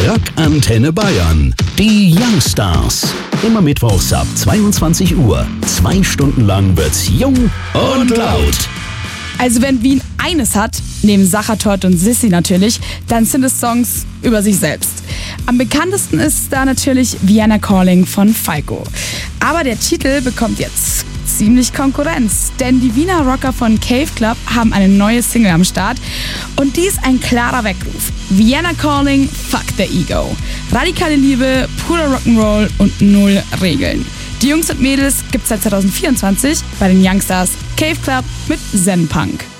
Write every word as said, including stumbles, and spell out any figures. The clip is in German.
Rock Antenne Bayern. Die Youngstars. Immer mittwochs ab zweiundzwanzig Uhr. Zwei Stunden lang wird's jung und laut. Also wenn Wien eines hat, neben Sachertorte und Sissi natürlich, dann sind es Songs über sich selbst. Am bekanntesten ist da natürlich Vienna Calling von Falco. Aber der Titel bekommt jetzt ziemlich Konkurrenz, denn die Wiener Rocker von Cave Club haben eine neue Single am Start und die ist ein klarer Weckruf. Vienna Calling, fuck the ego. Radikale Liebe, purer Rock'n'Roll und null Regeln. Die Jungs und Mädels gibt's seit zwanzig vierundzwanzig bei den Youngstars. Cave Club mit Zen Punk.